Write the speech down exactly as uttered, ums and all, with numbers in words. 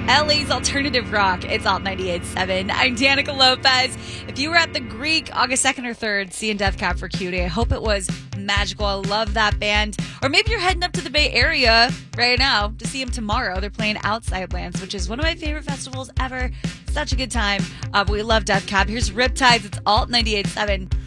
L A's alternative rock. It's Alt ninety-eight point seven. I'm Danica Lopez. If you were at the Greek August second or third seeing Death Cab for Cutie, I hope it was magical. I love that band. Or maybe you're heading up to the Bay Area right now to see them tomorrow. They're playing Outside Lands, which is one of my favorite festivals ever. Such a good time. Uh, but we love Death Cab. Here's Riptides. It's Alt ninety-eight point seven.